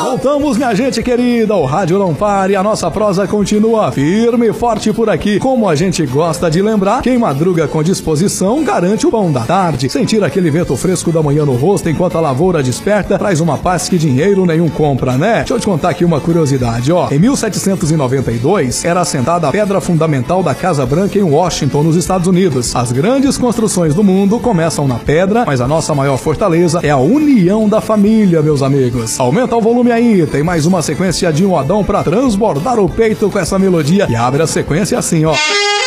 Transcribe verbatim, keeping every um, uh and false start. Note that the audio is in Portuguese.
Voltamos, minha gente querida, o rádio não para e a nossa prosa continua firme e forte por aqui. Como a gente gosta de lembrar, quem madruga com disposição garante o pão da tarde. Sentir aquele vento fresco da manhã no rosto enquanto a lavoura desperta traz uma paz que dinheiro nenhum compra, né? Deixa eu te contar aqui uma curiosidade, ó. Em mil setecentos e noventa e dois era assentada a pedra fundamental da Casa Branca em Washington, nos Estados Unidos. As grandes construções do mundo começam na pedra, mas a nossa maior fortaleza é a união da família, meus amigos. Aumenta o volume aí, tem mais uma sequência de um modão pra transbordar o peito com essa melodia e abre a sequência assim, ó.